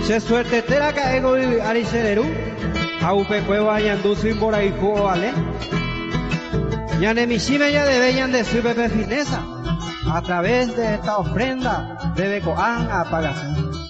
Se suerte te la caigo y ariceru. Aupe cueva ñandu sin por ahí jugo vale. Ñane mishime ya deberían de su pepe fineza. A través de esta ofrenda debe coan a pagación.